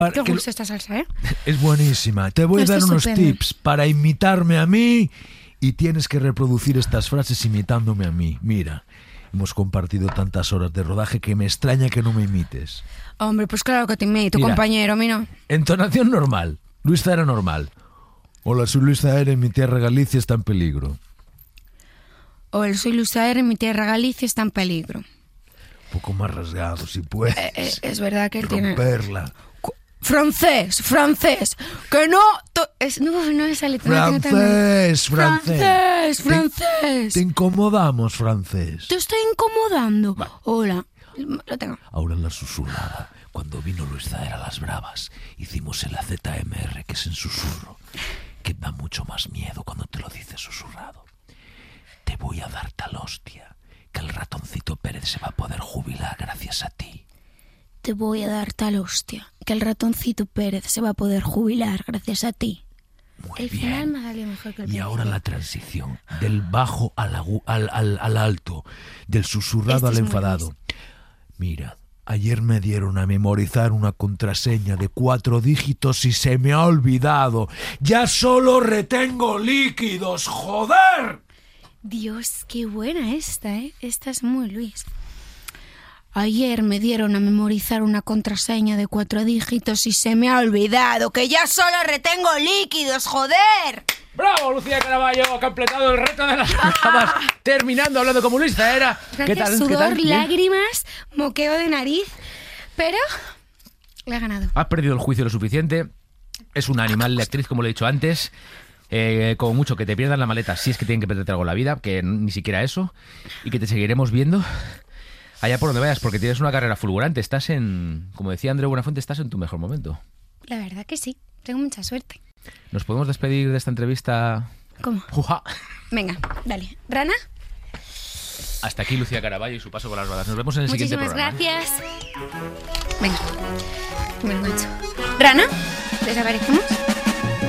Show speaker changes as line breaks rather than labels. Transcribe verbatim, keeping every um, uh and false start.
Qué gusto esta salsa, ¿eh?
Es buenísima. Te voy a
Esto
dar
es
unos
estupendo.
tips para imitarme a mí y tienes que reproducir estas frases imitándome a mí. Mira, hemos compartido tantas horas de rodaje que me extraña que no me imites.
Hombre, pues claro que te imito,
Mira.
compañero, a mí no.
Entonación normal. Luis Zahera normal. Hola, soy Luis Zahera y mi tierra Galicia está en peligro.
Hola, soy Luis Zahera y mi tierra Galicia está en peligro.
Un poco más rasgado, si puedes.
Eh, eh, es verdad que él tiene...
Romperla.
Francés, francés, que no... to- es, no, no me sale... no tengo tan-
Francés, francés.
Francés,
Te-
francés.
Te incomodamos, francés.
Te estoy incomodando. Hola, lo tengo.
Ahora en la susurrada. Cuando vino Luis Zahera a las bravas, hicimos el A Z M R, que es en susurro, que da mucho más miedo cuando te lo dices susurrado. Te voy a dar tal hostia, que el ratoncito Pérez se va a poder jubilar gracias a ti.
Te voy a dar tal hostia, que el ratoncito Pérez se va a poder jubilar gracias a ti.
Muy
El
bien.
final me salió mejor que el
Y
principio.
ahora la transición, del bajo al, agu- al, al, al alto, del susurrado
Este
al
es muy
enfadado. Mira, ayer me dieron a memorizar una contraseña de cuatro dígitos y se me ha olvidado. ¡Ya solo retengo líquidos, joder!
Dios, qué buena esta, ¿eh? Esta es muy Luis. Ayer me dieron a memorizar una contraseña de cuatro dígitos y se me ha olvidado que ya solo retengo líquidos, joder.
¡Bravo, Lucía Caraballo! Ha completado el reto de las bravas. Terminando hablando como Luis Zahera. ¿Qué
Gracias,
tal?
sudor,
¿Qué tal? Bien.
lágrimas, moqueo de nariz, pero le ha ganado.
Has perdido el juicio lo suficiente. Es una animal de actriz, como le he dicho antes. Eh, como mucho que te pierdan la maleta si es que tienen que perderte algo en la vida, que ni siquiera eso. Y que te seguiremos viendo allá por donde vayas, porque tienes una carrera fulgurante. Estás en, como decía Andreu Buenafuente, estás en tu mejor momento.
La verdad que sí, tengo mucha suerte.
¿Nos podemos despedir de esta entrevista?
¿Cómo?
¡Juja!
Venga, dale. ¿Rana?
Hasta aquí Lucía Caraballo y su paso por las bravas. Nos vemos en el siguiente
Muchísimas
programa.
gracias. Venga, me lo he hecho. ¿Rana? ¿Desaparecemos?